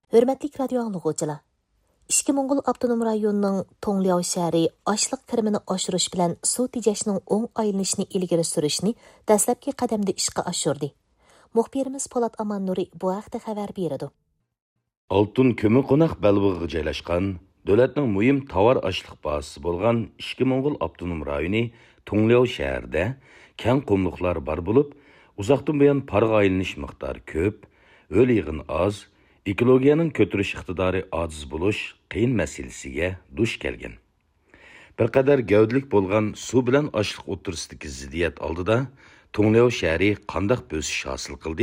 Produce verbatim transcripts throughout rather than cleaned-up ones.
Hörmətli radio anlıqçılar. İşki Moңғол Avtonom rayonunun Tongliao şəhəri açlıq kirimini aşırış bilan su tejashning o'ng aylanishini ilgari surishni dastlabki qadamda ishga oshirdi. Muxbirimiz Polat Amannuri bu haqda xabar beradi. Altın kömür qo'naq Balbog'iga joylashgan davlatning muhim tovar ashliq bazasi bo'lgan Ishki Moңғol Avtonom rayoni Tongliao shahərdə keng qumluqlar bar bo'lib, uzoqdan buyon parga aylanish miqdori ko'p, o'l yig'in az, ekologiyaning ko'tirish iqtidori ojiz bo'lish qiyin masalasiga duch kelgan. Bir qadar gavdlik bo'lgan suv bilan ashliq o'tirsidagi ziddiyat oldida Tongliao shahri qandoq bo'sish hosil qildi?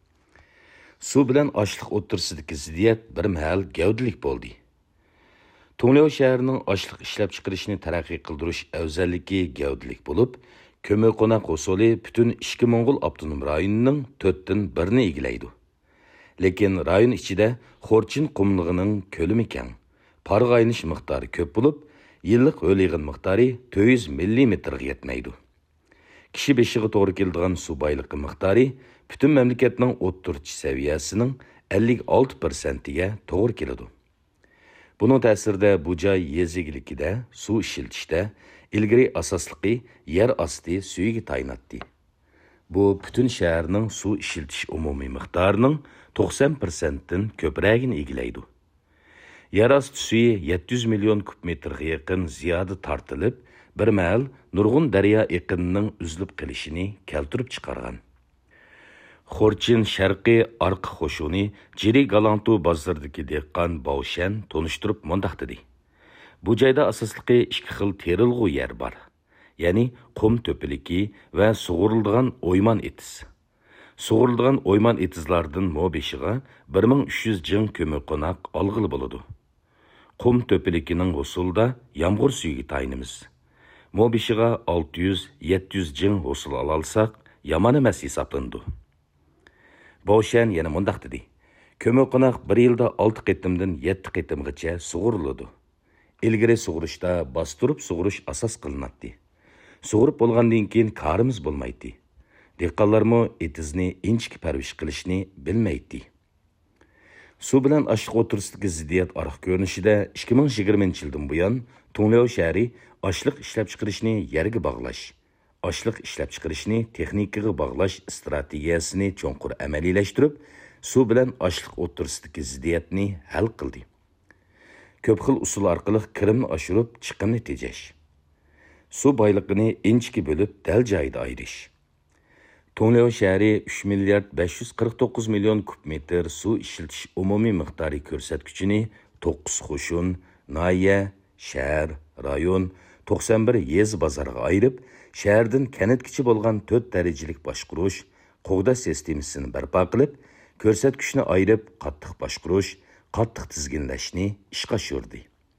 Suv bilan ashliq o'tirsidagi ziddiyat bir mahal gavdlik bo'ldi. Tongliao shahrining ashliq ishlab chiqarishni taraqqiy qildirish afzalligi gavdlik bo'lib, ko'mir qo'naq usuli butun Ishki Moңғol Avtonom rayonining to'rtdan birini egallaydi. Lekin rayon ichida Xorchin qumlig'ining ko'lami keng, parga aylanish miqdori ko'p bo'lib, yillik o'l yig'in miqdori to'rt yuz millimetrga yetmaydi. Kishi beshiga to'g'ri keladigan suv boyligi miqdori butun mamlakatning o'ttirchi saviyasining ellik olti persentiga to'g'ri keladi. Buning ta'sirida bu joy yezigilikida suv ishiltishda ilgari asosligi yer osti suviga taynatdi. Bu butun shaharning suv ishiltish umumiy miqdorining to'qson persentdan ko'pragini egallaydi. Yer osti suvi yetti yuz million kub metrga yaqin ziyoda tortilib, bir mahal nurg'un daryo eqinining uzilib qolishini keltirib chiqargan. Xorchin sharqiy arqa qo'shuni Jiri Galantu bozoridagi dehqon Bovshan tonishtirib mundaq dedi. Bu joyda asosligi ikki xil terilg'u yer bor. Ya'ni qum to'piliki va sug'urilgan o'yman etiz. Sug'urilgan o'yman etizlardan mobeshiga bir ming uch yuz jing ko'mir qo'naq olg'ili bo'ladi. Qum to'pilikining usulda yomg'ir suyiga taynimiz. Mobeshiga olti yuz yetti yuz jing usul alalsak, yomon emas hisoblandi. Bovshan yana mundaq dedi. Ko'mir qo'naq bir yilda olti qitimdan yetti qitimgacha sug'uriladi. Ilgari sug'urishda bostirib sug'urish asos qilinadi. Sug'urib bo'lgandan keyin karimiz bo'lmaydi. Dehqonlarmo etizni inchki parvish qilishni bilmaydi. Suv bilan ashliq o'tirsidagi ziddiyat ariq ko'rinishida ikki ming yigirmanchi yildan buyon Tongliao shahri ashliq ishlab chiqarishni yerga bog'lash, ashliq ishlab chiqarishni texnikaga bog'lash strategiyasini cho'nqur amaliylashtirib, suv bilan ashliq o'tirsidagi ziddiyatni hal qildi. Ko'p xil usul orqali kirimni oshirib, chiqimni tejash. Suv boyligini inchki bo'lib, dal joyida ayirish. Tongliao shahri uch milliard besh yuz qirq to'qqiz million kub metr suv ishiltish umumiy miqdori ko'rsatkichini to'qqiz qo'shun, nahiya, shahar, rayon, to'qson bir yez bozorga ayirib, shahardan kanatgacha bo'lgan to'rt darajalik boshqarish, qo'g'da sistemasini barpo qilib, ko'rsatkichni ayirib, qattiq boshqarish, qattiq tizginlashni ishga oshirdi.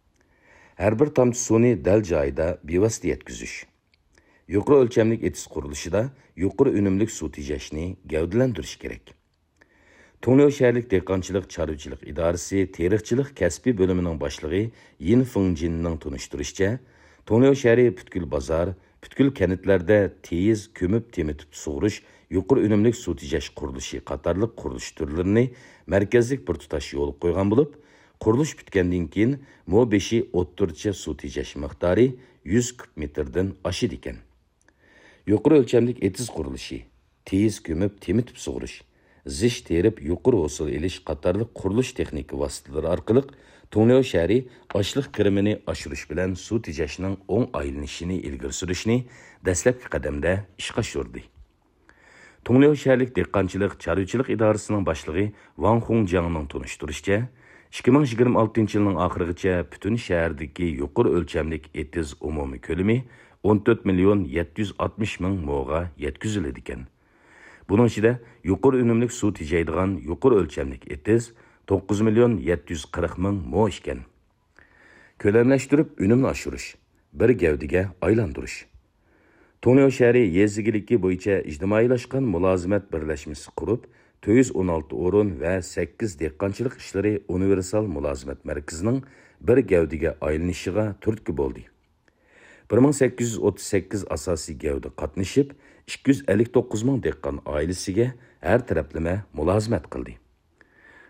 Har bir tomchi suvni dal joyida bevosita yetkazish. Yuqori o'lchamlik etiz qurilishida yuqori unumlik suv tejashni gavdalantirish kerak. Tongliao shaharlik dehqonchilik chorvachilik idorasi teriqchilik kasbiy bo'limining boshlig'i Yin Fungjinning tunishtirishicha, Tongliao shahri butkul bozor, butkul kanitlarda tez ko'mib temitib sug'urish, yuqori unumlik suv tejash qurilishi qatorliq qurilish turlarini markazlik bir tutash yo'l qo'ygan bo'lib, qurilish bitgandan keyin mo beshi o'ttircha suv tejash miqdori yuz kub metrdan oshadi ekan. Yuqori o'lchamlik etiz qurilishi, tez ko'mib temitib sug'urish, zish terib yuqori usul elish qatorliq qurilish texnika vositalari orqali Tongliao shahri ashliq kirimini oshirish bilan suv tejashning o'ng aylanishini ilgari surishni dastlabki qadamda ishga oshirdi. Tongliao shaharlik dehqonchilik chorvachilik idorasining boshlig'i Wang Hongjiangning tunishtirishicha, ikki ming yigirma oltinchi yilning oxirigacha butun shahardagi yuqori o'lchamlik etiz umumiy ko'lami o'n to'rt million yetti yuz oltmish ming mo'ga yetkaziladi ekan. Buning ichida yuqori unumlik suv tejaydigan yuqori o'lchamlik etiz to'qqiz million yetti yuz qirq ming mo ekan. Ko'lamlashtirib unumni oshirish, bir gavdiga aylantirish. Tongliao shahri yezigiligi bo'yicha ijtimoiylashgan mulozimat birlashmasi qurib, to'rt yuz o'n olti o'rin va sakkiz dehqonchilik ishlari universal mulozimat markazining bir gavdiga aylanishiga turtki bo'ldi. bir ming sakkiz yuz o'ttiz sakkiz asosiy gavda qatnashib, ikki yuz ellik to'qqiz ming dehqon oilasiga har taraflama mulozimat qildi.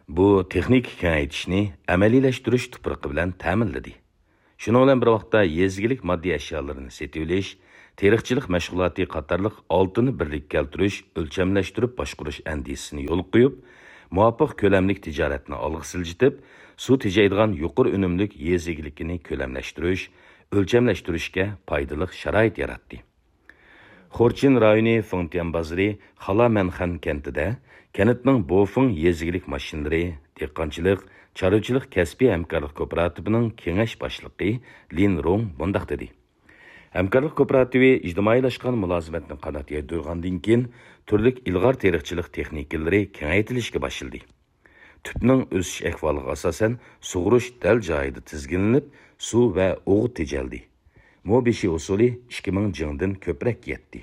Bu texnik kengaytishni amaliylashtirish tuprog'i bilan ta'minladi. Shuning bilan bir vaqtda yezgilik moddiy ashyolarni setib olish, teriqchilik mashg'uloti qatorliq oltinni birlik keltirish, o'lchamlashtirib boshqarish andisini yo'l qo'yib, muvofiq ko'lamlik tijoratni olg'a siljitib, suv tejaydigan yuqori unumlik yezgilikini ko'lamlashtirish, o'lchamlashtirishga foydali sharoit yaratdi. Xorchin rayoni Fengtian bazari Xalamanxan kentida kentning Bofeng yezgilik mashinalari, dehqonchilik, chorvachilik kasbiy hamkorlik kooperativining kengash boshlig'i Lin Rong bundaq dedi. Hamkorlik kooperativi ijtimoiylashgan mulozimatni qanot yaydirgandan keyin turli ilg'or teriqchilik texnikalari kengaytirilishga boshladi. Tüpning o'sish ahvoliga asosan sug'urish dal joyida tizginlanib, suv va o'g'it tejaldi. Mobishi usuli ikki ming jingdan ko'proq yetdi.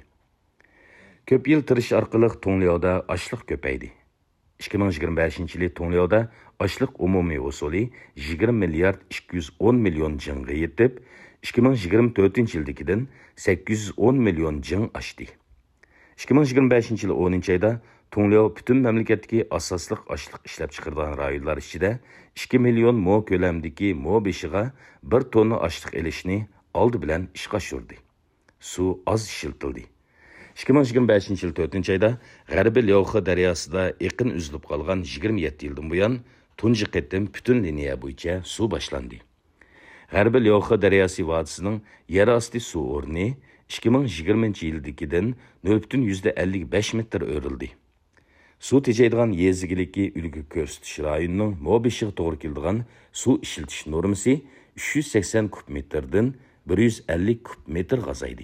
Ko'p yil tirish orqali Tonglyoda ochliq ko'paydi. ikki ming yigirma beshinchi yili Tonglyoda ochliq umumiy usuli yigirma milliard ikki yuz o'n million jingga yetib, ikki ming yigirma to'rtinchi yildagidan sakkiz yuz o'n million jing oshdi. ikki ming yigirma beshinchi yil o'ninchi oyda Tonglyo butun mamlakatdagi asosliq ochliq ishlab chiqargan rayonlar ichida ikki million mo ko'lamdagi mo beshiga bir tonna ochliq elishni oldi bilan ishga oshirdi. Suv oz ishiltildi. ikki ming yigirma beshinchi yil to'rtinchi oyda G'arbiy Lyoxa daryosida yaqin uzilib qolgan yigirma yetti yildan buyon tunji qatim butun liniya bo'yicha suv boshlandi. G'arbiy Lyoxa daryosi vodisining yer osti suv o'rni ikki ming yigirmanchi yildagidan nol butun ellik besh metr o'rildi. Suv tejaydigan yezigiligi ulgu ko'rsatish rayonining mobishiga to'g'ri keladigan suv ishiltish normasi uch yuz sakson kub metrdan bir yuz ellik kub metr g'azaydi.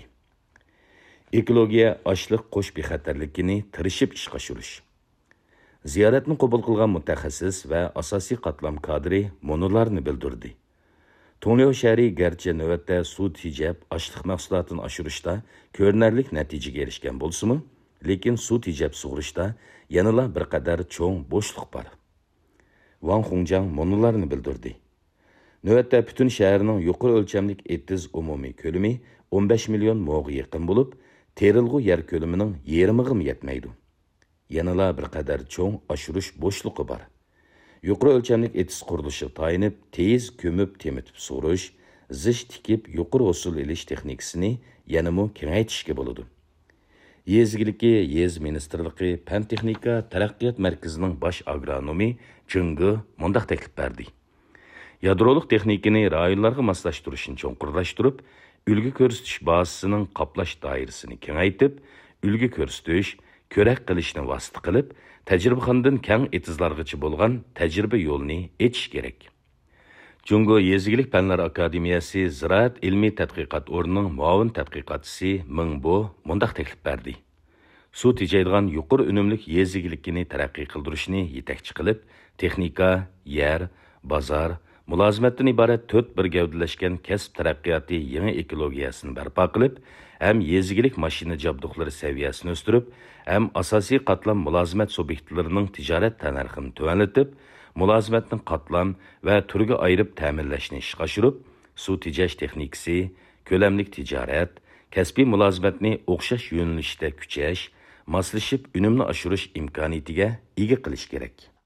Ekologiya ochliq qo'sh bexatarligini tirishib ishga oshirish. Ziyoratni qabul qilgan mutaxassis va asosiy qatlam kadri monolarni bildirdi. Tonglyo shahri garchi navbatda suv tejab ochliq mahsulotini oshirishda ko'rinarli natijaga erishgan bo'lsa-mu, lekin suv tejab sug'urishda yanada bir qadar cho'ng bo'shliq bor. Wang Hongjang monolarni bildirdi. Navbatda butun shaharning yuqori o'lchamlik etiz umumiy ko'lami o'n besh million mo'ga yaqin bo'lib, terilg'u yer ko'lamining yarmiga yetmaydi. Yanada bir qadar cho'ng oshirish bo'shliqi bor. Yuqori o'lchamlik etiz qurilishiga tayinib, tez ko'mib temitib sug'urish, zich tikib yuqori usul elish texnikasini yanada kengaytirishga bo'ladi. Yezgiligi Yez Ministrligi Fan texnika taraqqiyot markazining bosh agronomi Chungi mundaq taklif berdi. Yadroliq texnikani rayonlarga moslashtirishni cho'nqurlashtirib, ulgu ko'rsatish bazasining qoplash doirasini kengaytib, ulgu ko'rsatish, ko'rak qilishni vosita qilib, tajribaxondan keng etizlargacha bo'lgan tajriba yo'lini echish kerak. Jungo Yezgilik Fanlar Akademiyasi Ziraat ilmiy tadqiqot o'rnining muavin tadqiqotchisi Mingbo mundaq taklif berdi. Suv tejaydigan yuqori unumlik yezgilikini taraqqiy qildirishni yetakchi qilib, texnika, yer, bozor, mulozimatdan iborat to'rt bir gavdalashgan kasb taraqqiyoti yangi ekologiyasini barpo qilib, ham yezgilik mashina jabduqlari saviyasini o'stirib, ham asosiy qatlam mulozimat subyektlarining tijorat tanarxini tuvanlatib, mulozimatning qatlam va turga ayirib ta'minlashni ishga oshirib, suv tejash texnikasi, ko'lamlik tijorat, kasbiy mulozimatni o'xshash yo'nalishda kuchash, moslashib unumni oshirish imkoniyatiga ega qilish kerak.